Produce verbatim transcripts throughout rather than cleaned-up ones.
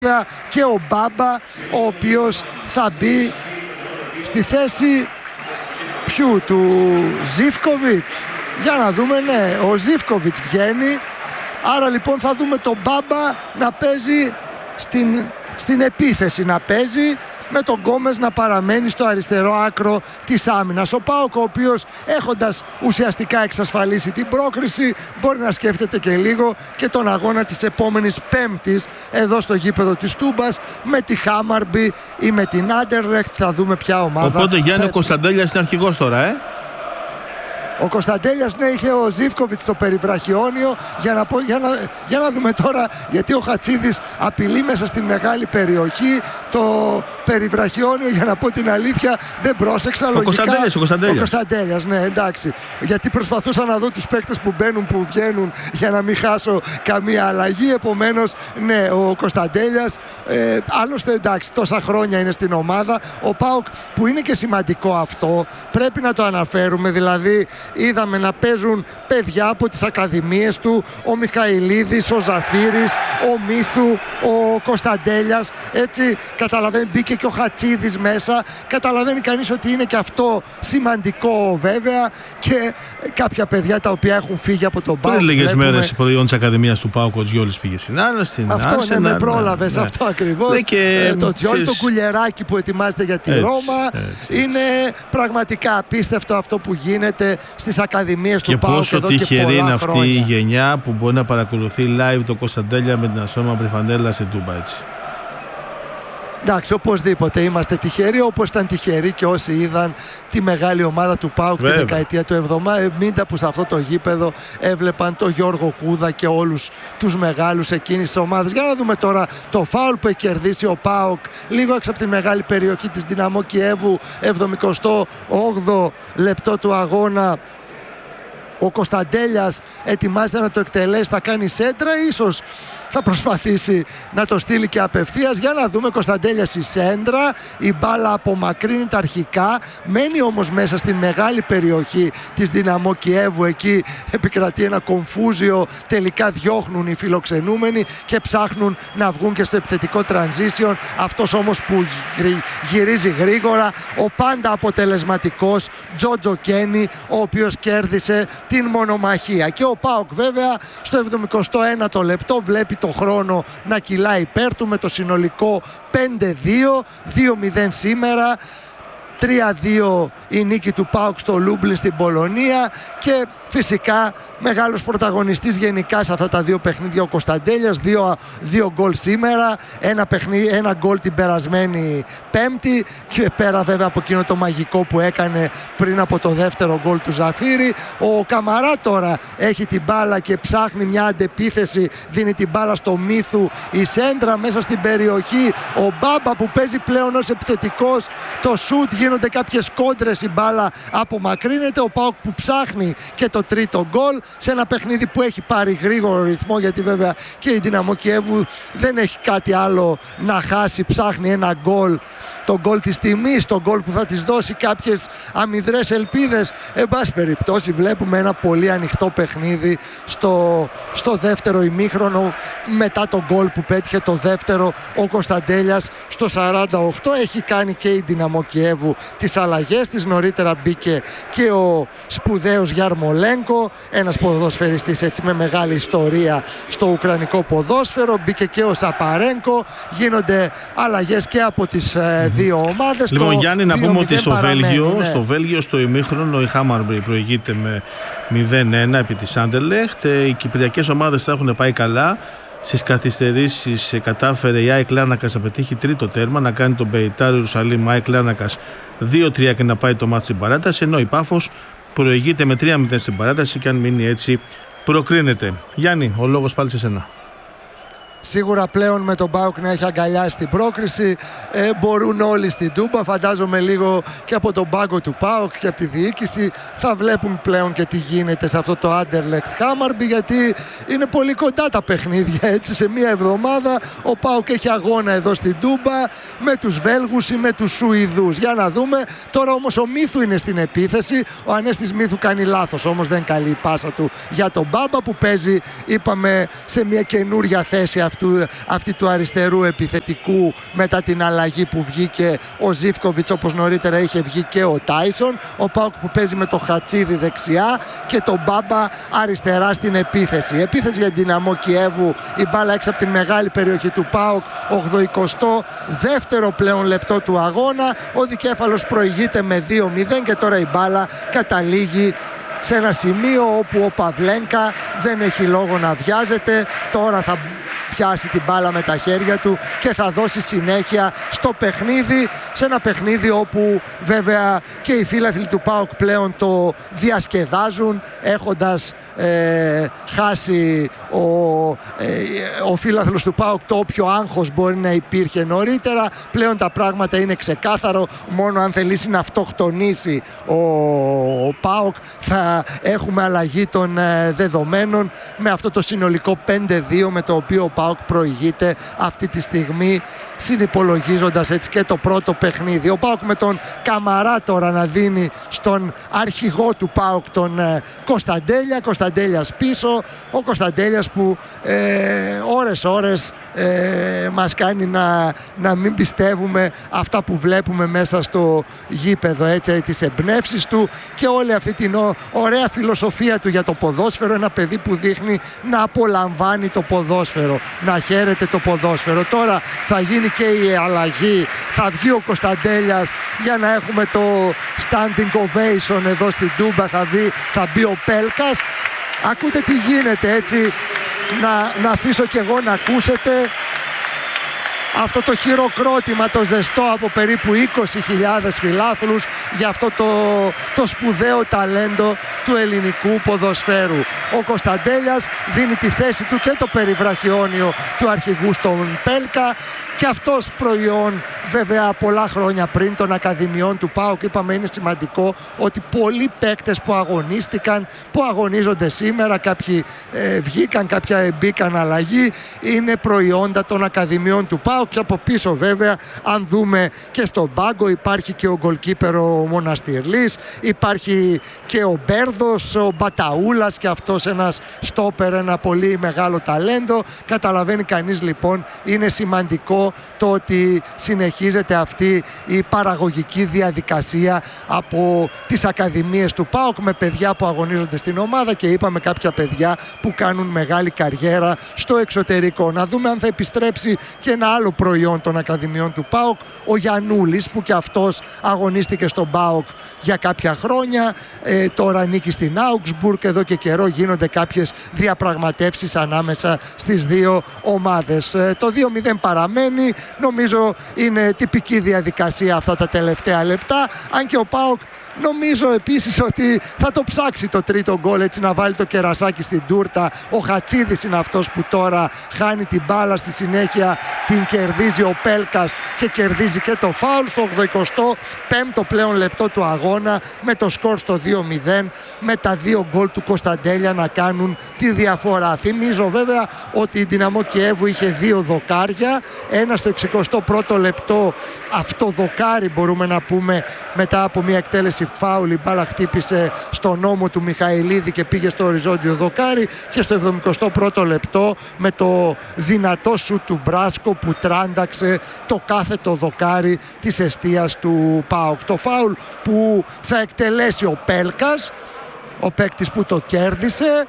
και ο Μπάμπα, ο οποίος θα μπει στη θέση ποιου, του Ζίβκοβιτς. Για να δούμε, ναι, ο Ζίβκοβιτς βγαίνει. Άρα λοιπόν θα δούμε τον Μπάμπα να παίζει στην, στην επίθεση, να παίζει με τον Γκόμες να παραμένει στο αριστερό άκρο της άμυνας. Ο ΠΑΟΚ, ο οποίος έχοντας ουσιαστικά εξασφαλίσει την πρόκριση, μπορεί να σκέφτεται και λίγο και τον αγώνα της επόμενης Πέμπτης εδώ στο γήπεδο της Τούμπας με τη Χάμαρμπι ή με την Άντερλεχτ. Θα δούμε ποια ομάδα. Οπότε Γιάννη θα... ο Κωνσταντέλιας είναι αρχηγός τώρα, ε? Ο Κωνσταντέλιας, ναι, είχε ο Ζίβκοβιτς στο περιβραχιόνιο. Για να, πω, για, να, για να δούμε τώρα, γιατί ο Χατσίδης απειλεί μέσα στην μεγάλη περιοχή. Το περιβραχιόνιο, για να πω την αλήθεια, δεν πρόσεξα. Ο λογικά, Κωνσταντέλιας, ο Κωνσταντέλιας. Ο Κωνσταντέλιας, ναι, εντάξει. Γιατί προσπαθούσα να δω τους παίκτες που μπαίνουν, που βγαίνουν, για να μην χάσω καμία αλλαγή. Επομένως, ναι, ο Κωνσταντέλιας. Ε, άλλωστε, εντάξει, τόσα χρόνια είναι στην ομάδα. Ο ΠΑΟΚ, που είναι και σημαντικό αυτό, πρέπει να το αναφέρουμε. Δηλαδή, είδαμε να παίζουν παιδιά από τις ακαδημίες του, ο Μιχαηλίδης, ο Ζαφύρης, ο Μίθου, ο Κωνσταντέλιας. Έτσι καταλαβαίνει, μπήκε και ο Χατσίδης μέσα. Καταλαβαίνει κανείς ότι είναι και αυτό σημαντικό, βέβαια. Και κάποια παιδιά τα οποία έχουν φύγει από τον ΠΑΟΚ. Πριν λίγες βλέπουμε... μέρες προϊόν της Ακαδημίας του ΠΑΟΚ, ο Τζιόλης πήγε στην Άρα, στην Αυτό Άρσενα, ναι, με πρόλαβες, ναι, αυτό ακριβώς. Ναι, και... ε, το Τζιόλι, ξέρεις... το Κουλιεράκι που ετοιμάζεται για τη έτσι, Ρώμα. έτσι, έτσι. Είναι πραγματικά απίστευτο αυτό που γίνεται στις ακαδημίες του ΠΑΟΚ εδώ και πολλά χρόνια. Και πόσο τυχερή είναι αυτή η γενιά που μπορεί να παρακολουθεί live το Κωνσταντέλια με την ασώμαυρη φανέλα στην Τούμπα, έτσι. Εντάξει, οπωσδήποτε είμαστε τυχεροί, όπως ήταν τυχεροί και όσοι είδαν τη μεγάλη ομάδα του ΠΑΟΚ τη δεκαετία του εβδομήντα, που σε αυτό το γήπεδο έβλεπαν τον Γιώργο Κούδα και όλους τους μεγάλους εκείνης της ομάδας. Για να δούμε τώρα το φάουλ που έχει κερδίσει ο ΠΑΟΚ λίγο έξω από τη μεγάλη περιοχή της Δυναμό Κιέβου, εβδομηκοστό όγδοο λεπτό του αγώνα. Ο Κωνσταντέλιας ετοιμάζεται να το εκτελέσει, θα κάνει σέντρα, ίσως θα προσπαθήσει να το στείλει και απευθείας. Για να δούμε, Κωνσταντέλιας η σέντρα, η μπάλα απομακρύνεται αρχικά, μένει όμως μέσα στην μεγάλη περιοχή της Δυναμό Κιέβου. Εκεί επικρατεί ένα κομφούζιο, τελικά διώχνουν οι φιλοξενούμενοι και ψάχνουν να βγουν και στο επιθετικό transition. Αυτός όμως που γυρίζει γρήγορα, ο πάντα αποτελεσματικός Τζότζο Κένι, ο οποίος κέρδισε την μονομαχία. Και ο ΠΑΟΚ βέβαια στο εβδομηκοστό ένατο λεπτό βλέπει το χρόνο να κυλάει υπέρ του με το συνολικό πέντε δύο, δύο μηδέν σήμερα, τρία δύο η νίκη του ΠΑΟΚ στο Λούμπλιν στην Πολωνία. Και φυσικά μεγάλος πρωταγωνιστής γενικά σε αυτά τα δύο παιχνίδια ο Κωνσταντέλιας, δύο, δύο γκολ σήμερα, ένα, παιχνί, ένα γκολ την περασμένη Πέμπτη και πέρα βέβαια από εκείνο το μαγικό που έκανε πριν από το δεύτερο γκολ του Ζαφύρη. Ο Καμαρά τώρα έχει την μπάλα και ψάχνει μια αντεπίθεση, δίνει την μπάλα στο Μίθου, η σέντρα μέσα στην περιοχή, ο Μπάμπα που παίζει πλέον ως επιθετικός, το σουτ, γίνονται κάποιες κόντρες, η μπάλα απομακρύνεται, ο ΠΑΟΚ που ψάχνει και το τρίτο γκολ σε ένα παιχνίδι που έχει πάρει γρήγορο ρυθμό, γιατί βέβαια και η Δυναμό Κιέβου δεν έχει κάτι άλλο να χάσει, ψάχνει ένα γκολ, το γκολ της τιμής, το γκολ που θα της δώσει κάποιες αμυδρές ελπίδες. Εν πάση περιπτώσει βλέπουμε ένα πολύ ανοιχτό παιχνίδι στο, στο δεύτερο ημίχρονο. Μετά το γκολ που πέτυχε το δεύτερο ο Κωνσταντέλιας στο σαράντα οκτώ, έχει κάνει και η Δυναμό Κιέβου τις αλλαγές της. Νωρίτερα μπήκε και ο σπουδαίος Γιαρμολένκο, ένας ποδοσφαιριστής έτσι με μεγάλη ιστορία στο ουκρανικό ποδόσφαιρο, μπήκε και ο Σαπαρένκο. Γίνονται αλλαγές και από τις ε, δύο ομάδες. Λοιπόν, Γιάννη, να πούμε ότι στο Βέλγιο, ναι. στο Βέλγιο στο ημίχρονο η Χάμαρμπι προηγείται με μηδέν ένα επί της Άντερλεχτ. Οι κυπριακές ομάδες θα έχουν πάει καλά. Στις καθυστερήσεις κατάφερε η ΑΕΚ Λάρνακας να πετύχει τρίτο τέρμα, να κάνει τον Μπεϊτάρ Ιερουσαλήμ ΑΕΚ Λάρνακας δύο τρία και να πάει το μάτς στην παράταση, ενώ η Πάφος προηγείται με τρία μηδέν στην παράταση και αν μείνει έτσι προκρίνεται. Γιάννη, ο λόγος πάλι σε σένα. Σίγουρα πλέον με τον ΠΑΟΚ να έχει αγκαλιάσει την πρόκριση, ε, μπορούν όλοι στην Τούμπα. Φαντάζομαι λίγο και από τον πάγκο του ΠΑΟΚ και από τη διοίκηση θα βλέπουν πλέον και τι γίνεται σε αυτό το Άντερλεχτ Χάμαρμπι, γιατί είναι πολύ κοντά τα παιχνίδια, έτσι. Σε μία εβδομάδα ο ΠΑΟΚ έχει αγώνα εδώ στην Τούμπα με τους Βέλγους ή με τους Σουηδούς. Για να δούμε. Τώρα όμως ο Μίθου είναι στην επίθεση. Ο Ανέστης Μίθου κάνει λάθος, όμως δεν καλεί η πάσα του για τον Μπάμπα που παίζει, είπαμε, σε μια καινούρια θέση αυτού, αυτή του αριστερού επιθετικού μετά την αλλαγή που βγήκε ο Ζίβκοβιτς, όπως νωρίτερα είχε βγει και ο Τάισον. Ο ΠΑΟΚ που παίζει με το Χατσίδη δεξιά και τον Μπάμπα αριστερά στην επίθεση. Επίθεση για την Δυναμό Κιέβου, η μπάλα έξω από την μεγάλη περιοχή του ΠΑΟΚ, ογδοηκοστό δεύτερο πλέον λεπτό του αγώνα. Ο δικέφαλος προηγείται με δύο μηδέν και τώρα η μπάλα καταλήγει σε ένα σημείο όπου ο Παυλένκα δεν έχει λόγο να βιάζεται. Τώρα θα πιάσει την μπάλα με τα χέρια του και θα δώσει συνέχεια στο παιχνίδι, σε ένα παιχνίδι όπου βέβαια και οι φίλαθλοι του ΠΑΟΚ πλέον το διασκεδάζουν, έχοντας ε, χάσει ο, ε, ο φίλαθλος του ΠΑΟΚ το όποιο άγχος μπορεί να υπήρχε νωρίτερα. Πλέον τα πράγματα είναι ξεκάθαρο, μόνο αν θελήσει να αυτοκτονήσει ο, ο ΠΑΟΚ θα έχουμε αλλαγή των ε, δεδομένων με αυτό το συνολικό πέντε δύο με το οποίο ο ΠΑΟΚ προηγείται αυτή τη στιγμή, συνυπολογίζοντας έτσι και το πρώτο παιχνίδι. Ο ΠΑΟΚ με τον Καμαρά τώρα να δίνει στον αρχηγό του ΠΑΟΚ τον ε, Κωνσταντέλια. Κωνσταντέλιας πίσω, ο Κωνσταντέλιας που ε, ώρες ώρες ε, μας κάνει να, να μην πιστεύουμε αυτά που βλέπουμε μέσα στο γήπεδο, έτσι, τις εμπνεύσεις του και όλη αυτή την ο, ωραία φιλοσοφία του για το ποδόσφαιρο. Ένα παιδί που δείχνει να απολαμβάνει το ποδόσφαιρο, να χαίρεται το ποδόσφαιρο. Τώρα θα γίνει και η αλλαγή, θα βγει ο Κωνσταντέλιας για να έχουμε το standing ovation εδώ στην Τούμπα, θα, βγει, θα μπει ο Πέλκας. Ακούτε τι γίνεται, έτσι, να, να αφήσω κι εγώ να ακούσετε αυτό το χειροκρότημα το ζεστό από περίπου είκοσι χιλιάδες φιλάθλους για αυτό το, το σπουδαίο ταλέντο του ελληνικού ποδοσφαίρου. Ο Κωνσταντέλιας δίνει τη θέση του και το περιβραχιόνιο του αρχηγού στον Πέλκα, και αυτός προϊόν βέβαια πολλά χρόνια πριν των ακαδημιών του ΠΑΟΚ. Είπαμε είναι σημαντικό ότι πολλοί παίκτες που αγωνίστηκαν, που αγωνίζονται σήμερα, κάποιοι ε, βγήκαν, κάποια μπήκαν αλλαγή, είναι προϊόντα των ακαδημιών του ΠΑΟΚ. Και από πίσω βέβαια, αν δούμε και στον πάγκο, υπάρχει και ο γκολκίπερ ο Μοναστηρλής, υπάρχει και ο Μπέρδος, ο Μπαταούλας, και αυτός ένας στόπερ, ένα πολύ μεγάλο ταλέντο. Καταλαβαίνει κανείς λοιπόν, είναι σημαντικό το ότι συνεχίζεται αυτή η παραγωγική διαδικασία από τις ακαδημίες του ΠΑΟΚ με παιδιά που αγωνίζονται στην ομάδα, και είπαμε κάποια παιδιά που κάνουν μεγάλη καριέρα στο εξωτερικό. Να δούμε αν θα επιστρέψει και ένα άλλο προϊόν των ακαδημιών του ΠΑΟΚ, ο Γιαννούλης, που και αυτός αγωνίστηκε στον ΠΑΟΚ για κάποια χρόνια, ε, τώρα ανήκει στην Augsburg. Εδώ και καιρό γίνονται κάποιες διαπραγματεύσεις ανάμεσα στις δύο ομάδες. Ε, το δύο μηδέν παραμένει. Νομίζω είναι τυπική διαδικασία αυτά τα τελευταία λεπτά, αν και ο ΠΑΟΚ νομίζω επίσης ότι θα το ψάξει το τρίτο γκολ, έτσι να βάλει το κερασάκι στην τούρτα. Ο Χατσίδης είναι αυτός που τώρα χάνει την μπάλα, στη συνέχεια την κερδίζει ο Πέλκας και κερδίζει και το φάουλ στο ογδοηκοστό πέμπτο πλέον λεπτό του αγώνα, με το σκορ στο δύο μηδέν, με τα δύο γκολ του Κωνσταντέλια να κάνουν τη διαφορά. Θυμίζω βέβαια ότι η Δυναμό Κιέβου είχε δύο δοκάρια, ένα στο εξηκοστό πρώτο λεπτό, αυτό δοκάρι μπορούμε να πούμε, μετά από μια εκτέλεση φάουλ η μπάλα χτύπησε στον ώμο του Μιχαηλίδη και πήγε στο οριζόντιο δοκάρι, και στο εβδομηκοστό πρώτο λεπτό με το δυνατό σου του Μπράσκο που τράνταξε το κάθετο δοκάρι της εστίας του ΠΑΟΚ. Το φάουλ που θα εκτελέσει ο Πέλκας, ο παίκτης που το κέρδισε.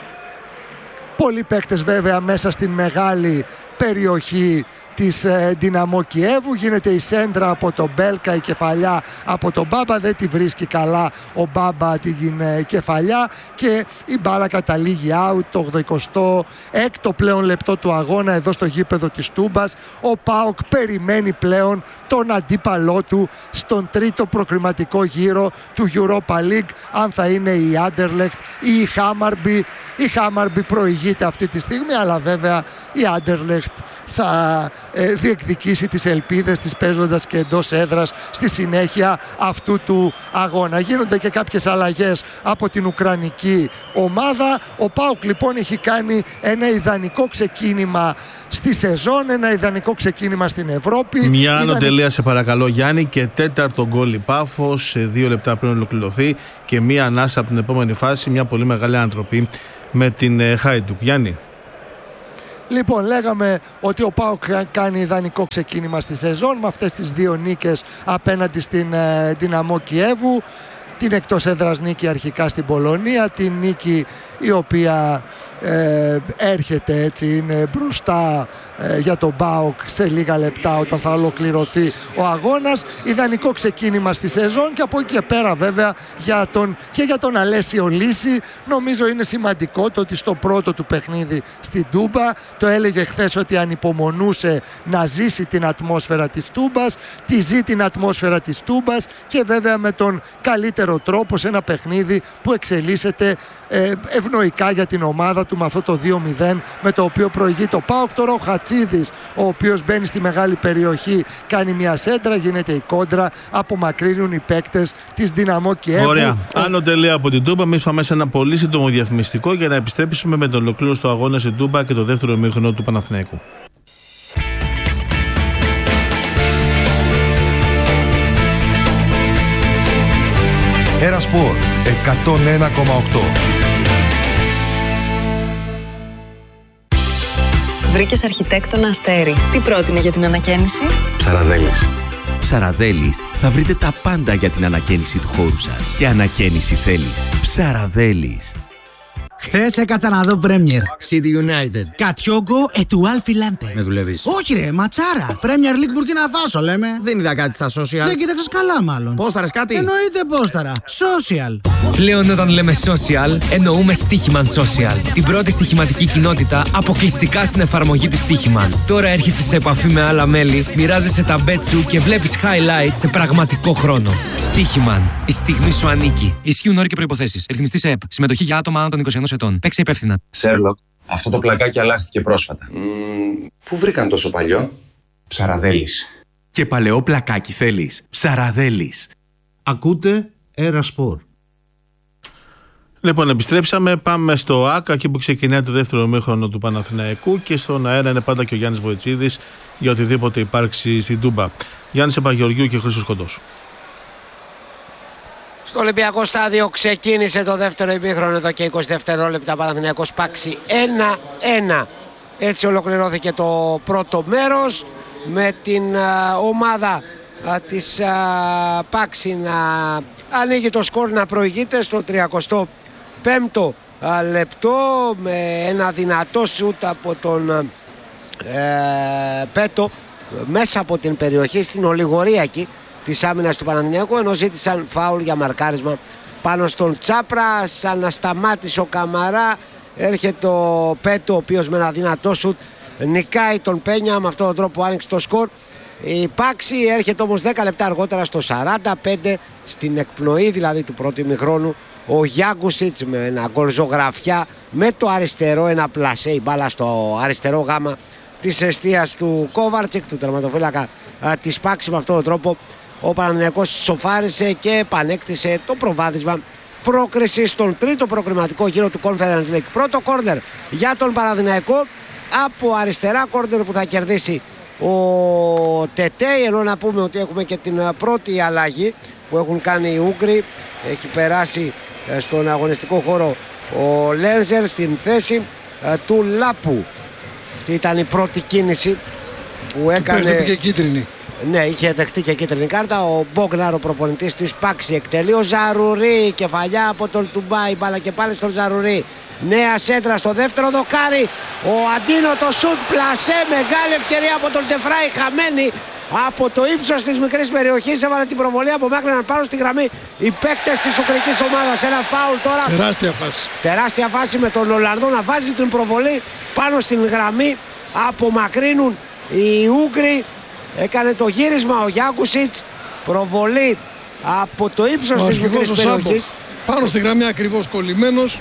Πολλοί παίκτες βέβαια μέσα στην μεγάλη περιοχή της ε, Δυναμό Κιέβου. Γίνεται η σέντρα από τον Μπέλκα, η κεφαλιά από τον Μπάμπα, δεν τη βρίσκει καλά ο Μπάμπα την ε, κεφαλιά, και η μπάλα καταλήγει out. Το ογδοηκοστό έκτο πλέον λεπτό του αγώνα εδώ στο γήπεδο της Τούμπας. Ο ΠΑΟΚ περιμένει πλέον τον αντίπαλό του στον τρίτο προκριματικό γύρο του Europa League, αν θα είναι η Άντερλεχτ ή η Χάμαρμπι. Η Χάμαρμπι προηγείται αυτή τη στιγμή, αλλά βέβαια η Άντερλεχτ θα ε, διεκδικήσει τις ελπίδες της παίζοντας και εντός έδρας στη συνέχεια αυτού του αγώνα. Γίνονται και κάποιες αλλαγές από την ουκρανική ομάδα. Ο ΠΑΟΚ λοιπόν έχει κάνει ένα ιδανικό ξεκίνημα στη σεζόν, ένα ιδανικό ξεκίνημα στην Ευρώπη. Μια άνω Ιδανικ... τελεία σε παρακαλώ Γιάννη, και τέταρτο γκολ η Πάφος σε δύο λεπτά πριν ολοκληρωθεί, και μια ανάσα από την επόμενη φάση, μια πολύ μεγάλη ανατροπή με την Χάιντουκ. Γιάννη. Λοιπόν, λέγαμε ότι ο ΠΑΟΚ κάνει ιδανικό ξεκίνημα στη σεζόν με αυτές τις δύο νίκες απέναντι στην ε, Δυναμό Κιέβου. Την εκτός έδρας νίκη αρχικά στην Πολωνία, την νίκη η οποία ε, έρχεται έτσι, είναι μπροστά ε, για τον ΠΑΟΚ σε λίγα λεπτά όταν θα ολοκληρωθεί ο αγώνας. Ιδανικό ξεκίνημα στη σεζόν και από εκεί και πέρα βέβαια για τον, και για τον Αλέσιο Λύση νομίζω είναι σημαντικό το ότι στο πρώτο του παιχνίδι στην Τούμπα, το έλεγε χθες ότι ανυπομονούσε να ζήσει την ατμόσφαιρα της Τούμπας, τη ζει την ατμόσφαιρα της Τούμπας και βέβαια με τον καλύτερο τρόπο σε ένα παιχνίδι που εξελίσσεται ε, ευνοϊκά για την ομάδα του με αυτό το δύο μηδέν με το οποίο προηγεί το ΠΑΟΚ. Τώρα ο Χατσίδης, ο οποίος μπαίνει στη μεγάλη περιοχή, κάνει μια σέντρα, γίνεται η κόντρα, απομακρύνουν οι παίκτες της Δυναμό Κιέβου. Ωραία. Άνω τελεία από την Τούμπα. Εμείς πάμε σε ένα πολύ σύντομο διαφημιστικό για να επιστρέψουμε με τον ολοκλήρωση του αγώνα στην Τούμπα και το δεύτερο ημίχρονο του Παναθηναϊκού. Ένα Σπορ εκατόν ένα κόμμα οκτώ. Βρήκες αρχιτέκτονα Αστέρι. Τι πρότεινε για την ανακαίνιση? Ψαραδέλης. Ψαραδέλης θα βρείτε τα πάντα για την ανακαίνιση του χώρου σας. Και ανακαίνιση θέλεις. Ψαραδέλης. Χθες έκατσα να δω Premier. City United. Κατιόγκο ετουάλ φιλάντε. Με δουλεύεις? Όχι ρε, ματσάρα. Premier League Burkina Faso λέμε. Δεν είδα κάτι στα social. Δεν κοίταξες καλά μάλλον. Πόσταρες κάτι? Εννοείται πόσταρα. Social. Πλέον όταν λέμε social, εννοούμε Στοίχημαν Social. Την πρώτη στοιχηματική κοινότητα αποκλειστικά στην εφαρμογή της Στοίχημαν. Τώρα έρχεσαι σε επαφή με άλλα μέλη, μοιράζεσαι τα bet σου και βλέπεις highlights σε πραγματικό χρόνο. Στοίχημαν. Η στιγμή σου ανήκει. Ισχύουν όροι και προϋποθέσεις. Ρυθμιστής ΕΕΠ. Συμμετοχή για άτομα άνω των είκοσι ενός ετών. Παίξε υπεύθυνα. Σέρλοκ, αυτό το πλακάκι αλλάχθηκε πρόσφατα. Mm, πού βρήκαν τόσο παλιό? Ψαραδέλης. Και παλαιό πλακάκι θέλεις. Ψαραδέλης. Ακούτε Ένα Σπορ. Λοιπόν, επιστρέψαμε. Πάμε στο ΆΚΑ, εκεί που ξεκινάει το δεύτερο ημίχρονο του Παναθηναϊκού και στον αέρα είναι πάντα και ο Γιάννης Βοητσίδης για οτιδήποτε υπάρξει στην Τούμπα. Γιάννης Επαγεωργίου και Χρήστος Κοντός. Στο Ολυμπιακό στάδιο ξεκίνησε το δεύτερο ημίχρονο εδώ και είκοσι δευτερόλεπτα. Παναθηναϊκός Πάξη ένα ένα. Έτσι ολοκληρώθηκε το πρώτο μέρος με την α, ομάδα α, της α, Πάξη να ανοίγει το σκορ, να προηγείται στο τριακοστό πέμπτο α, λεπτό με ένα δυνατό σούτ από τον ε, Πέτο μέσα από την περιοχή στην ολιγορία εκεί της άμυνας του Παναθηναϊκού, ενώ ζήτησαν φάουλ για μαρκάρισμα πάνω στον Τσάπρα. Σαν να σταμάτησε ο Καμαρά, έρχεται ο Πέτο, ο οποίος με ένα δυνατό σουτ νικάει τον Πένια, με αυτόν τον τρόπο άνοιξε το σκορ. Η Πάξη έρχεται όμως δέκα λεπτά αργότερα στο σαράντα πέντε, στην εκπνοή δηλαδή του πρώτου ημιχρόνου, ο Γιάγκουσιτς με ένα γκολ ζωγραφιά με το αριστερό, ένα πλασέ, η μπάλα στο αριστερό γάμα της εστίας του Κόβαρτσικ, του τερματοφύλακα α, της Πάξη. Με αυτόν τον τρόπο ο Παναθηναϊκός σοφάρισε και επανέκτησε το προβάδισμα πρόκριση στον τρίτο προκριματικό γύρο του Conference League. Πρώτο κόρνερ για τον Παναθηναϊκό από αριστερά, κόρνερ που θα κερδίσει ο Τετέι, ενώ να πούμε ότι έχουμε και την πρώτη αλλαγή που έχουν κάνει οι Ούγγροι. Έχει περάσει στον αγωνιστικό χώρο ο Λένζερ στην θέση του Λάπου. Αυτή ήταν η πρώτη κίνηση που έκανε. Και κίτρινη. Ναι, είχε δεχτεί και κίτρινη κάρτα. Ο Μπόγναρ, ο προπονητής της Πάξη, εκτελεί. Ο Ζαρουρί, κεφαλιά από τον Τουμπάι, μπάλα και πάλι στον Ζαρουρί. Νέα σέντρα στο δεύτερο δοκάρι. Ο Αντίνο το σουτ πλασέ, μεγάλη ευκαιρία από τον Τεφράι, χαμένη από το ύψος της μικρής περιοχής. Έβαλε την προβολή, απομάκρυναν πάνω στη γραμμή οι παίκτες της Ουκρικής ομάδας. Ένα φάουλ τώρα. Τεράστια φάση. Τεράστια φάση με τον Ολλανδό να βάζει την προβολή πάνω στην γραμμή. Απομακρύνουν οι Ούγγροι. Έκανε το γύρισμα ο Γιάκουσιτς, προβολή από το ύψος της μικρής περιοχής. Πάνω στη γραμμή ακριβώς κολλημένος,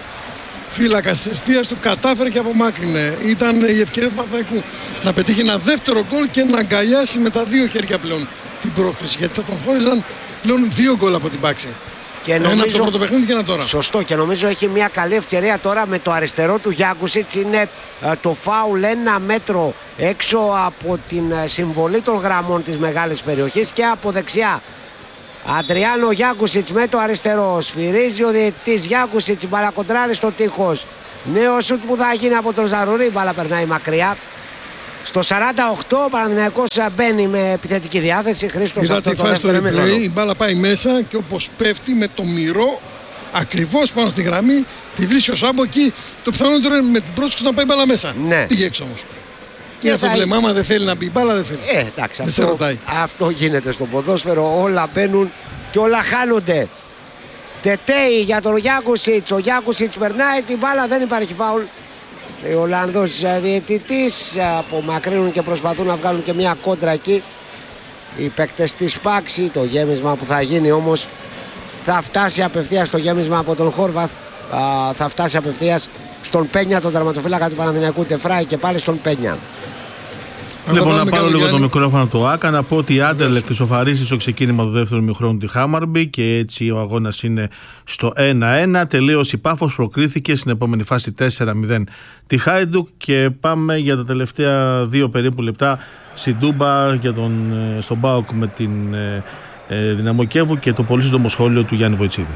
φύλακας της εστίας του, κατάφερε και απομάκρυνε. Ήταν η ευκαιρία του Παναθηναϊκού να πετύχει ένα δεύτερο γκολ και να αγκαλιάσει με τα δύο χέρια πλέον την πρόκριση, γιατί θα τον χώριζαν πλέον δύο γκολ από την Πάξη. Και νομίζω, ένα από το πρώτο παιχνίδι και ένα τώρα. Σωστό, και νομίζω έχει μια καλή ευκαιρία τώρα με το αριστερό του Γιάκουσιτς. Είναι ε, το φάουλ ένα μέτρο έξω από την ε, συμβολή των γραμμών της μεγάλης περιοχής και από δεξιά. Αντριάνο Γιάκουσιτς με το αριστερό. Σφυρίζει ο διαιτητής Γιάκουσιτς, μπαλακοντράρει στο τείχος. Νέο σουτ που θα γίνει από τον Ζαρούρι, η μπάλα περνάει μακριά. Στο σαράντα οκτώ ο Παναθηναϊκός μπαίνει με επιθετική διάθεση. Χρήστος, είδα αυτό τη το φάση στο δεύτερο replay, ημίχρονο. η μπάλα πάει μέσα και όπως πέφτει με το μυρό ακριβώς πάνω στη γραμμή, τη βρίσκει ο Σάμπο εκεί. Το πιθανότερο είναι με την πρόσκληση να πάει μπάλα μέσα. Ναι. Πήγε έξω όμως. Και Και αυτό θα... το λέμε, άμα δεν θέλει να μπει η μπάλα, δεν θέλει. Ε, εντάξει, δεν σε αυτό, ρωτάει. αυτό γίνεται στο ποδόσφαιρο. Όλα μπαίνουν και όλα χάνονται. Τετέι για τον Γιάκουσιτς. Ο Γιάκουσιτς περνάει την μπάλα, δεν υπάρχει φάουλ. Ο Ολλανδός διαιτητής απομακρύνουν και προσπαθούν να βγάλουν και μια κόντρα εκεί. Οι παίκτες της Πάξη, το γέμισμα που θα γίνει όμως θα φτάσει απευθείας, το γέμισμα από τον Χόρβαθ α, θα φτάσει απευθείας στον Πένια, τον τερματοφύλακα του Παναθηναϊκού. Τεφράει και πάλι στον Πένια. Λοιπόν, να πάρω λίγο το μικρόφωνο του Άκα, να πω ότι η Άντερλεχτ ισοφαρίζει στο ξεκίνημα του δεύτερου ημιχρόνου τη Χάμαρμπι και έτσι ο αγώνας είναι στο ένα ένα. Τελείωσε η Πάφος, προκρίθηκε στην επόμενη φάση τέσσερα μηδέν τη Χάιντουκ και πάμε για τα τελευταία δύο περίπου λεπτά στην Τούμπα για τον, στον ΠΑΟΚ με την ε, ε, Δυναμό Κιέβου και το πολύ σύντομο σχόλιο του Γιάννη Βοητσίδη.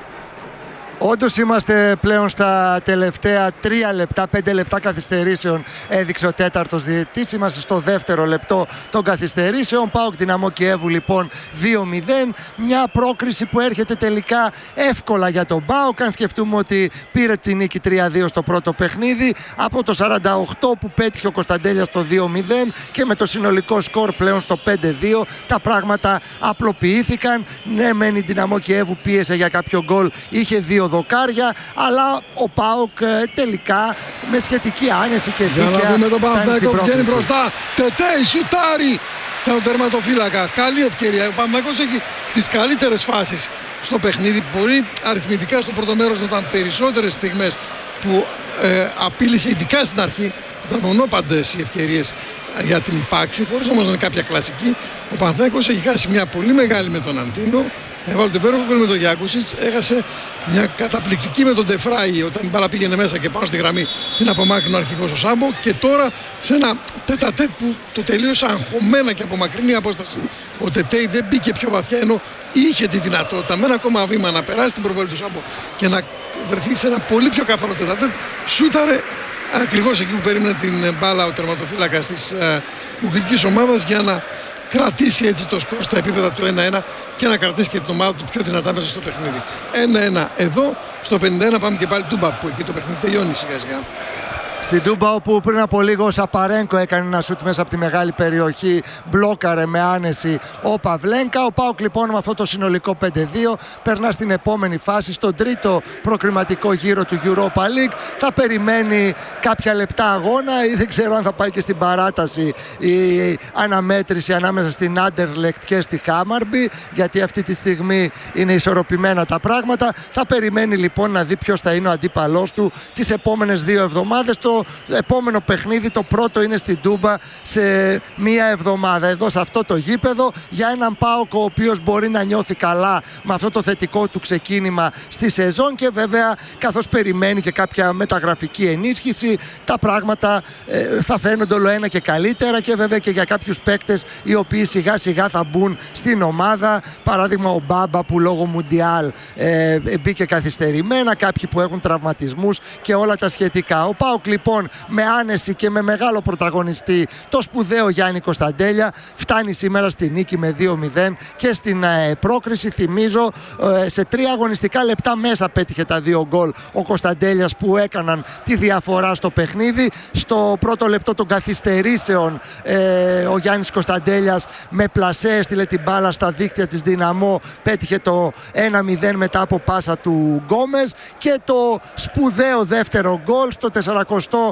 Όντως είμαστε πλέον στα τελευταία τρία λεπτά, πέντε λεπτά καθυστερήσεων, έδειξε ο τέταρτος διαιτητής. Είμαστε στο δεύτερο λεπτό των καθυστερήσεων. ΠΑΟΚ Δυναμό Κιέβου λοιπόν δύο μηδέν. Μια πρόκριση που έρχεται τελικά εύκολα για τον ΠΑΟΚ. Αν σκεφτούμε ότι πήρε την νίκη τρία δύο στο πρώτο παιχνίδι, από το σαράντα οκτώ που πέτυχε ο Κωνσταντέλιας το δύο μηδέν και με το συνολικό σκορ πλέον στο πέντε δύο, τα πράγματα απλοποιήθηκαν. Ναι, μεν η Δυναμό Κιέβου πίεσε για κάποιο γκολ, είχε δύο δοκάρια, αλλά ο ΠΑΟΚ ε, τελικά με σχετική άνεση και δίκαια για να δούμε τον φτάνει στην Παναθηναϊκό, βγαίνει πρόκριση. μπροστά, Τετέι, σουτάρει στον τερματοφύλακα, καλή ευκαιρία. Ο Παναθηναϊκός έχει τις καλύτερες φάσεις στο παιχνίδι. Μπορεί αριθμητικά στο πρώτο μέρος να ήταν περισσότερες στιγμές που ε, απείλησε, ειδικά στην αρχή, ήταν μονόπαντες οι ευκαιρίες για την Πάξη, χωρίς όμως να είναι κάποια κλασική. Ο Παναθηναϊκός έχει χάσει μια πολύ μεγάλη με τον Αντίνο. Έβαλε το υπέροχο γκολ με τον Γιάκουσιτς, έχασε μια καταπληκτική με τον Τεφράι όταν η μπάλα πήγαινε μέσα και πάνω στη γραμμή την απομάκρυνε ο αρχηγός ο Σάμπο, και τώρα σε ένα τέτα-τέτ που το τελείωσε αγχωμένα και από μακρινή απόσταση ο Τετέι δεν μπήκε πιο βαθιά, ενώ είχε τη δυνατότητα με ένα ακόμα βήμα να περάσει την προβολή του Σάμπο και να βρεθεί σε ένα πολύ πιο καθαρό τέτα-τέτ. Σούταρε ακριβώς εκεί που περίμενε την μπάλα ο τερματοφύλακας της ε, ουγγρικής ομάδας για να κρατήσει έτσι το σκορ στα επίπεδα του ένα ένα και να κρατήσει και την ομάδα του πιο δυνατά μέσα στο παιχνίδι. ένα ένα εδώ, στο πενήντα ένα πάμε και πάλι Τούμπα, που εκεί το παιχνίδι τελειώνει σιγά σιγά. Στην Τούμπα, όπου πριν από λίγο ο Σαπαρένκο έκανε ένα σουτ μέσα από τη μεγάλη περιοχή, μπλόκαρε με άνεση ο Παυλένκα. Ο ΠΑΟΚ λοιπόν με αυτό το συνολικό πέντε δύο περνά στην επόμενη φάση, στον τρίτο προκριματικό γύρο του Europa League. Θα περιμένει κάποια λεπτά αγώνα ή δεν ξέρω αν θα πάει και στην παράταση η αναμέτρηση ανάμεσα στην Άντερλεχτ και στη Χάμαρμπι, γιατί αυτή τη στιγμή είναι ισορροπημένα τα πράγματα. Θα περιμένει λοιπόν να δει ποιος θα είναι ο αντίπαλός του τις επόμενες δύο εβδομάδες. Το επόμενο παιχνίδι, το πρώτο, είναι στην Τούμπα σε μία εβδομάδα. Εδώ σε αυτό το γήπεδο, για έναν ΠΑΟΚ ο οποίος μπορεί να νιώθει καλά με αυτό το θετικό του ξεκίνημα στη σεζόν, και βέβαια καθώς περιμένει και κάποια μεταγραφική ενίσχυση, τα πράγματα ε, θα φαίνονται όλο ένα και καλύτερα, και βέβαια και για κάποιους παίκτες οι οποίοι σιγά σιγά θα μπουν στην ομάδα. Παράδειγμα ο Μπάμπα που λόγω Μουντιάλ ε, μπήκε καθυστερημένα, κάποιοι που έχουν τραυματισμούς και όλα τα σχετικά. Ο ΠΑΟΚ λοιπόν με άνεση και με μεγάλο πρωταγωνιστή το σπουδαίο Γιάννη Κωνσταντέλια φτάνει σήμερα στη νίκη με δύο μηδέν και στην ε, πρόκριση. Θυμίζω ε, σε τρία αγωνιστικά λεπτά μέσα πέτυχε τα δύο γκολ ο Κωνσταντέλιας που έκαναν τη διαφορά στο παιχνίδι. Στο πρώτο λεπτό των καθυστερήσεων ε, ο Γιάννης Κωνσταντέλιας με πλασέ έστειλε την μπάλα στα δίκτυα της Δυναμό, πέτυχε το ένα μηδέν μετά από πάσα του Γκόμες, και το σπουδαίο δεύτερο γκολ στο σαρανταοκτώ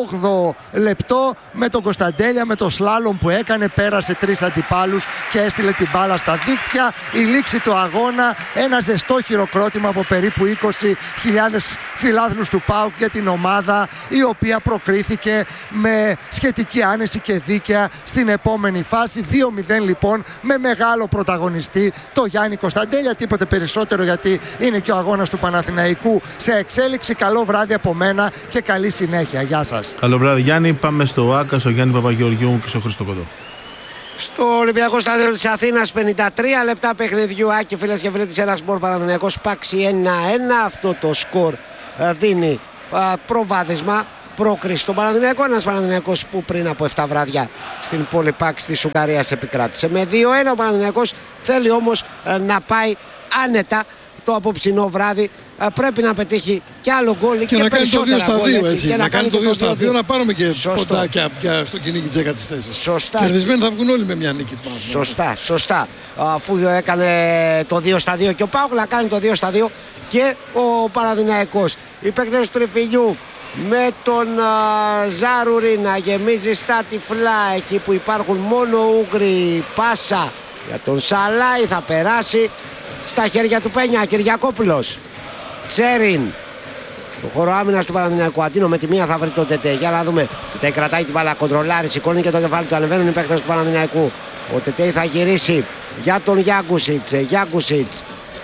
λεπτό με τον Κωνσταντέλια, με το σλάλομ που έκανε, πέρασε τρεις αντιπάλους και έστειλε την μπάλα στα δίκτυα. Η λήξη του αγώνα, ένα ζεστό χειροκρότημα από περίπου είκοσι χιλιάδες φιλάθλους του ΠΑΟΚ για την ομάδα, η οποία προκρίθηκε με σχετική άνεση και δίκαια στην επόμενη φάση. δύο μηδέν λοιπόν με μεγάλο πρωταγωνιστή το Γιάννη Κωνσταντέλια, τίποτε περισσότερο, γιατί είναι και ο αγώνας του Παναθηναϊκού σε εξέλιξη. Καλό βράδυ από μένα και καλή συνέχεια. Γεια σας. Καλό βράδυ Γιάννη. Πάμε στο Άκα, στο Γιάννη Παπαγεωργιού και στο Χρήστο Κοντό. Στο Ολυμπιακό Στάδιο της Αθήνας, πενήντα τρία λεπτά παιχνιδιού. Άκη, φίλες και φίλοι της Ένα Σπορ, Παναθηναϊκός Πάξη ένα ένα. Αυτό το σκορ δίνει α, προβάδισμα, πρόκριση στον Παναθηναϊκό. Ένας Παναθηναϊκός που πριν από επτά βράδια στην πόλη Πάξη της Ουγγαρίας επικράτησε με δύο ένα. Ο Παναθηναϊκός θέλει όμως α, να πάει άνετα το απόψινό βράδυ. Α, πρέπει να πετύχει κι άλλο γκολ και, και να κάνει το δύο στα δύο, έτσι. Και να, να κάνει το δύο στα δύο, να πάρουμε και σωστό. ποντάκια στο κυνήγι της έκατης θέσης. Σωστά. Κερδισμένοι θα βγουν όλοι με μια νίκη. Σωστά, σωστά. Αφού έκανε το δύο στα δύο και ο ΠΑΟΚ να κάνει το δύο στα δύο και ο Παναθηναϊκός. Οι παίκτες του Τρυφηλιού με τον uh, Ζάρουρη να γεμίζει στα τυφλά εκεί που υπάρχουν μόνο Ούγγροι. Πάσα για τον Σαλάι, θα περάσει στα χέρια του Πένια. Κυριακόπουλος, Τσέριν στον χώρο άμυνας του Παναθηναϊκού. Αντίνο με τη μία θα βρει το Τετέ. Για να δούμε. Τετέ κρατάει την μπάλα, κοντρολάρει, σηκώνει και το κεφάλι του. Ανεβαίνουν οι παίκτες του Παναθηναϊκού. Ο Τετέ θα γυρίσει για τον Γιάγκουσιτς. Γιάγκουσιτς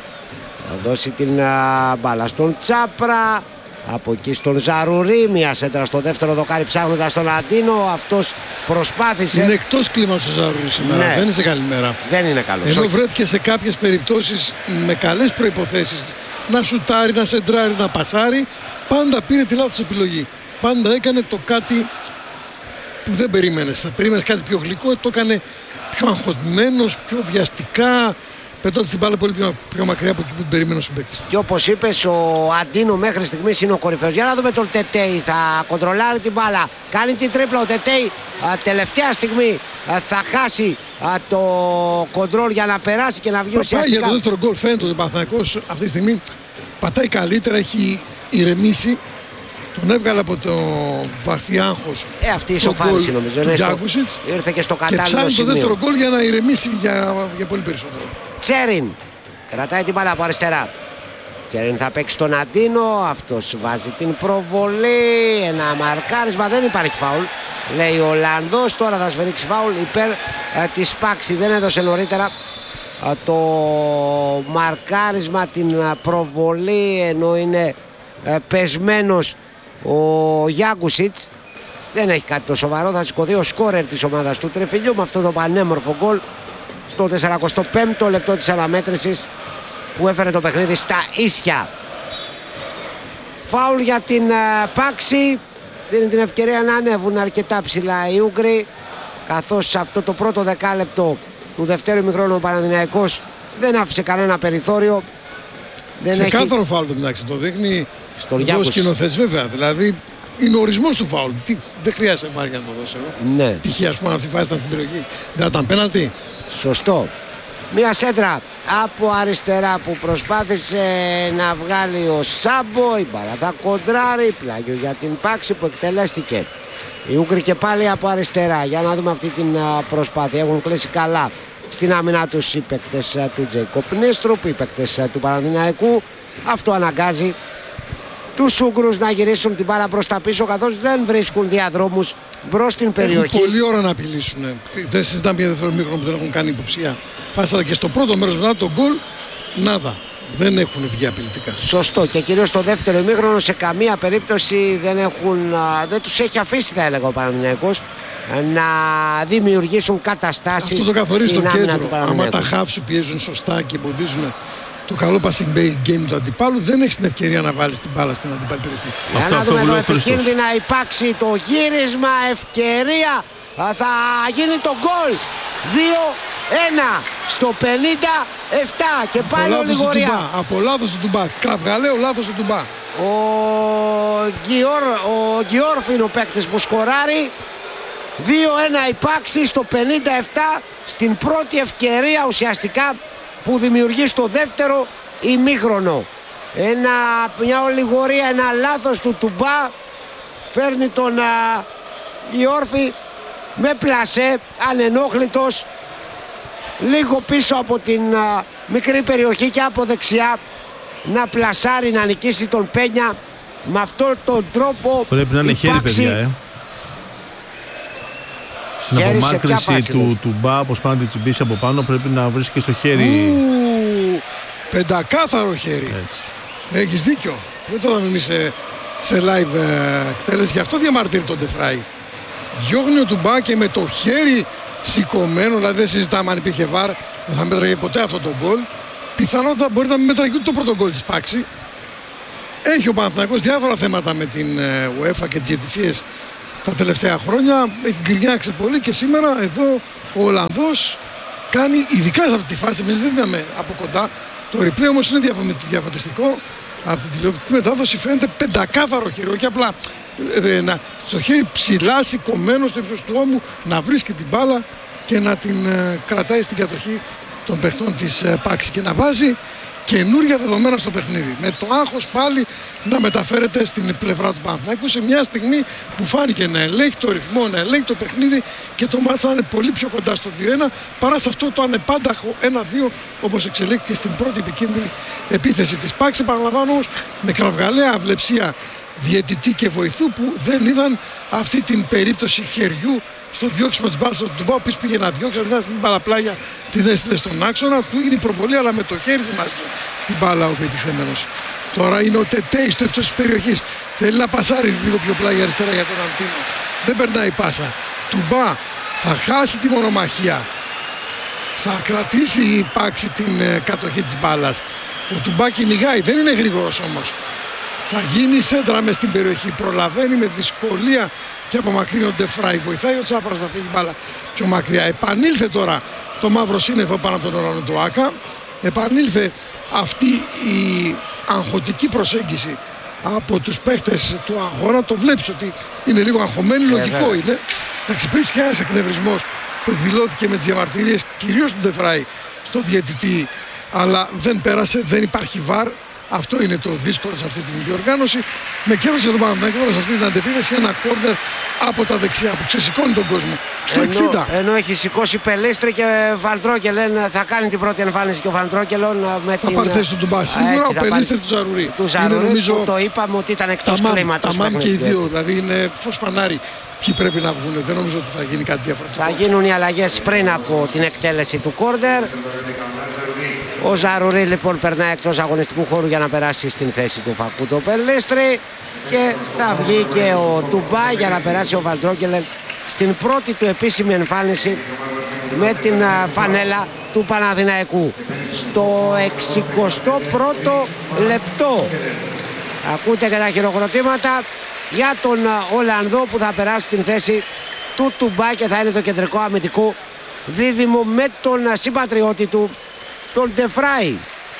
θα δώσει την uh, μπάλα στον Τσάπρα. Από εκεί στον Ζαρουρί, μια σέντρα στο δεύτερο δοκάρι ψάχνοντας τον Αντίνο. Αυτός προσπάθησε. Είναι εκτός κλίματος ο Ζαρουρί σήμερα. Ναι. Δεν είναι σε καλή μέρα. Δεν είναι καλός. Ενώ βρέθηκε σε κάποιες περιπτώσεις με καλές προϋποθέσεις να σουτάρει, να σεντράρει, να πασάρει. Πάντα πήρε τη λάθος επιλογή. Πάντα έκανε το κάτι που δεν περίμενες. Θα περίμενες κάτι πιο γλυκό, το έκανε πιο αγχωσμένος, πιο βιαστικά. Πετώντας την μπάλα πολύ πιο, πιο μακριά από εκεί που την περίμενε ο συμπαίκτης. Και όπως είπες, ο Αντίνο μέχρι στιγμής είναι ο κορυφαίος. Για να δούμε τον Τετέι. Θα κοντρολάρει την μπάλα. Κάνει την τρίπλα. Ο Τετέι τελευταία στιγμή α, θα χάσει α, το κοντρόλ για να περάσει και να βγει ουσιαστικά. Για το δεύτερο γκολ φαίνεται ότι ο Παναθηναϊκός αυτή τη στιγμή πατάει καλύτερα, έχει ηρεμήσει. Τον έβγαλε από το βαθύ άγχος. Ε, αυτή η ισοφάριση νομίζω. Του Γιάγκουσιτς. Ήρθε και στο κατάλληλο σημείο. Και ψάχνει το δεύτερο γκολ για να ηρεμήσει για, για πολύ περισσότερο. Τσέριν κρατάει την μπάλα από αριστερά. Τσέριν θα παίξει τον Αντίνο. Αυτός βάζει την προβολή. Ένα μαρκάρισμα. Δεν υπάρχει φάουλ, λέει ο Ολλανδός. Τώρα θα σφυρίξει φάουλ υπέρ ε, της Πάξη. Δεν έδωσε νωρίτερα ε, το μαρκάρισμα, την ε, προβολή, ενώ είναι ε, πεσμένος ο Γιάγκουσιτς. Δεν έχει κάτι το σοβαρό. Θα σηκωθεί ο σκόρερ της ομάδας του Τρυφηλιού με αυτό το πανέμορφο γκολ στο σαράντα πέμπτο λεπτό της αναμέτρησης που έφερε το παιχνίδι στα ίσια. Φάουλ για την uh, Πάξη. Δίνει την ευκαιρία να ανέβουν αρκετά ψηλά οι Ούγγροι, καθώς σε αυτό το πρώτο δεκάλεπτο του δευτέρου ημιχρόνου ο Παναθηναϊκός δεν άφησε κανένα περιθώριο. Δεν σε έχει... κάθαρο φάουλ το μεταξύ, το δείχνει ο σκηνοθέτης βέβαια. Δηλαδή είναι ο ορισμός του φάουλ. Τι, δεν χρειάζεται να να το δώσει εδώ. Ναι. Π.χ. ας πούμε αν αυτή η φάση ήταν στην περιοχή, δεν ήταν πέναλτι. Σωστό. Μια σέντρα από αριστερά που προσπάθησε να βγάλει ο Σάμπο. Η μπάλα θα κοντράρει. Πλάγιο για την Πάξη που εκτελέστηκε. Οι Ούγγροι και πάλι από αριστερά. Για να δούμε αυτή την προσπάθεια. Έχουν κλείσει καλά στην άμυνα τους οι παίκτες του Τζέικοπ Νίστρουπ, οι παίκτες του Παναθηναϊκού. Αυτό αναγκάζει τους Ούγγρους να γυρίσουν την μπάλα προς τα πίσω, καθώς δεν βρίσκουν διαδρόμους μπρος στην περιοχή. Έχουν πολλή ώρα να απειλήσουν. Δεν συζητάμε για δεύτερο μήχρονο που δεν έχουν κάνει υποψία. Φάσαρα και στο πρώτο μέρος μετά τον γκολ, νάδα. Δεν έχουν βγει απειλητικά. Σωστό. Και κυρίως στο δεύτερο ημίχρονο σε καμία περίπτωση δεν, έχουν, δεν τους έχει αφήσει, θα έλεγα, ο Παναθηναϊκός να δημιουργήσουν καταστάσεις. Αυτό το καθορίζει το κέντρο. Άμα τα χαφ σου πιέζουν σωστά και εμποδίζουν το καλό passing game του αντιπάλου, δεν έχει την ευκαιρία να βάλει την μπάλα στην αντιπάλη περιοχή. Για να δούμε εδώ επικίνδυνα υπάρξει το γύρισμα, ευκαιρία, θα γίνει το γκολ. δύο ένα στο πενήντα επτά και πάλι ολιγορία. Από λάθος του Τουμπά, κραυγαλαίο λάθος του Τουμπά. Ο, Γιόρ, ο Γιόρφ είναι ο παίκτης που σκοράρει. δύο ένα υπάρξει στο πενήντα επτά, στην πρώτη ευκαιρία ουσιαστικά που δημιουργεί στο δεύτερο ημίχρονο. Ένα, μια ολιγορία, ένα λάθος του Τουμπά φέρνει τον Γιόρφη με πλασέ, ανενόχλητος, λίγο πίσω από την α, μικρή περιοχή και από δεξιά να πλασάρει, να νικήσει τον Πένια. Με αυτόν τον τρόπο πρέπει να είναι χέρι, παιδιά, ε. Στην χέρι απομάκρυνση του Τουμπά, όπως πάνε την τσιμπήσει από πάνω, πρέπει να βρίσκει στο χέρι. Ου, πεντακάθαρο χέρι. Έτσι. Έχεις δίκιο. Δεν το είδαμε εμείς σε, σε live ε, εκτέλεση. Γι' αυτό διαμαρτύρει τον Ντεφράι. Διώχνει ο Τουμπά και με το χέρι σηκωμένο, δηλαδή δεν συζητάμε αν υπήρχε βαρ, δεν θα μέτραγε ποτέ αυτό το γκολ. Πιθανότατα μπορεί να μην μέτραγε ούτε το πρώτο γκολ της Πάξη. Έχει ο Παναθηναϊκός διάφορα θέματα με την UEFA και τις διαιτησίες τα τελευταία χρόνια. Έχει γκρινιάξει πολύ και σήμερα εδώ ο Ολλανδός κάνει, ειδικά σε αυτή τη φάση, εμείς δεν είδαμε από κοντά. Το replay όμως είναι διαφωτιστικό. Από την τηλεοπτική μετάδοση φαίνεται πεντακάθαρο χέρι, όχι απλά ε, να, στο χέρι ψηλά σηκωμένο στο ύψος του ώμου, να βρίσκει την μπάλα και να την ε, κρατάει στην κατοχή των παιχτών της ε, Πάξη και να βάζει καινούργια δεδομένα στο παιχνίδι. Με το άγχος πάλι να μεταφέρεται στην πλευρά του Παναθηναϊκού σε μια στιγμή που φάνηκε να ελέγχει το ρυθμό, να ελέγχει το παιχνίδι και το μάτς είναι πολύ πιο κοντά στο δύο ένα παρά σε αυτό το ανεπάνταχο ένα δύο όπως εξελίχθηκε στην πρώτη επικίνδυνη επίθεση της Πάξη. Παραλαμβάνω όμως με κραυγαλαία αυλεψία διαιτητή και βοηθού που δεν είδαν αυτή την περίπτωση χεριού στο διώξιμο της μπάλας του Τουμπά, ο οποίος πήγε να διώξει, αντί να στην παραπλάγια την έστειλε στον άξονα, του έγινε η προβολή αλλά με το χέρι δημιούργησε την μπάλα ο πετυχημένος. Τώρα είναι ο Τετέι στο ύψος της περιοχής, θέλει να πασάρει λίγο πιο πλάγια αριστερά για τον Αντίνο, δεν περνάει πάσα. Τουμπά θα χάσει τη μονομαχία, θα κρατήσει η Πάξη την ε, κατοχή της μπάλας. Ο Τουμπά κυνηγάει, δεν είναι γρήγορος όμως. Θα γίνει σέντρα μες στην περιοχή, προλαβαίνει με δυσκολία και απομακρύνει ο Ντεφράι. Βοηθάει ο Τσάπρας να φύγει μπάλα πιο μακριά. Επανήλθε τώρα το μαύρο σύννεφο πάνω από τον ουρανό του Άκα. Επανήλθε αυτή η αγχωτική προσέγγιση από τους παίκτες του αγώνα. Το βλέπεις ότι είναι λίγο αγχωμένοι, λογικό yeah, είναι. Εντάξει, υπήρξε ένας εκνευρισμός που εκδηλώθηκε με τις διαμαρτυρίες κυρίως του Ντεφράι στο διαιτητή, αλλά δεν πέρασε, δεν υπάρχει βαρ. Αυτό είναι το δύσκολο σε αυτή την διοργάνωση. Με κέρδος για τον Παναθηναϊκό τώρα σε αυτή την αντεπίθεση ένα κόρνερ από τα δεξιά που ξεσηκώνει τον κόσμο. Στο ενώ, εξήντα. Ενώ έχει σηκώσει Πελίστρη και Βαλτρόκελεν, θα κάνει την πρώτη εμφάνιση και ο Βαλτρόκελον με θα την... Θα πάρει θέση του Τουμπά. Σίγουρα ο Πελίστρη του Ζαρουρί. Του Ζαρουρί είναι, νομίζω, που το είπαμε ότι ήταν εκτός κλίματος. Τα μάμ και οι δύο, δηλαδή είναι φως φανάρι. Ποιοι πρέπει να βγουν, δεν νομίζω ότι θα γίνει κάτι διαφορετικό. Θα γίνουν οι αλλαγές πριν από την εκτέλεση του κόρνερ. Ο Ζαρουρί λοιπόν περνάει εκτός αγωνιστικού χώρου για να περάσει στην θέση του Φακούτο Πελίστρη και θα βγει και ο Τουμπά για να περάσει ο Βαλτρόκελεν στην πρώτη του επίσημη εμφάνιση με την φανέλα του Παναθηναϊκού στο εξηκοστό πρώτο λεπτό. Ακούτε και τα χειροκροτήματα για τον Ολλανδό που θα περάσει στην θέση του Τουμπά και θα είναι το κεντρικό αμυντικό δίδυμο με τον συμπατριώτη του, τον Ντεφράι.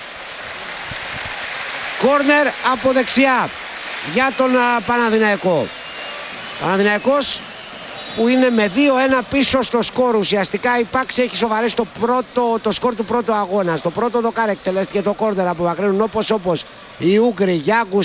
Κόρνερ από δεξιά για τον Παναθηναϊκό. Παναθηναϊκός που είναι με δύο ένα πίσω στο σκορ. Ουσιαστικά η Πάξη έχει σοβαρέσει το, πρώτο, το σκορ του πρώτου αγώνα. Στο πρώτο δοκάρι εκτελέστηκε το κόρνερ, απομακρύνουν όπως όπως οι Ούγγροι, Γιάγκους,